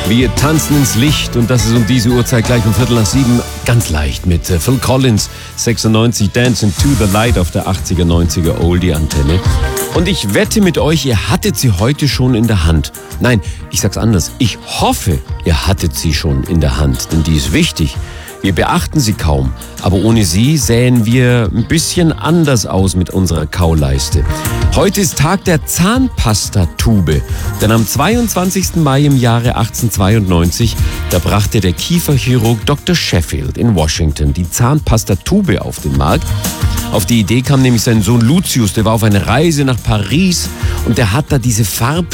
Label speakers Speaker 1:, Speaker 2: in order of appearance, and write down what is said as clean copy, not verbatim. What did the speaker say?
Speaker 1: Wir tanzen ins Licht und das ist um diese Uhrzeit gleich um 6:15 ganz leicht mit Phil Collins, 96 Dancing to the Light auf der 80er, 90er Oldie-Antenne. Und ich wette mit euch, ihr hattet sie heute schon in der Hand. Nein, ich sag's anders. Ich hoffe, ihr hattet sie schon in der Hand, denn die ist wichtig. Wir beachten sie kaum, aber ohne sie sähen wir ein bisschen anders aus mit unserer Kauleiste. Heute ist Tag der Zahnpastatube, denn am 22. Mai im Jahre 1892, da brachte der Kieferchirurg Dr. Sheffield in Washington die Zahnpastatube auf den Markt. Auf die Idee kam nämlich sein Sohn Lucius, der war auf einer Reise nach Paris und der hat da diese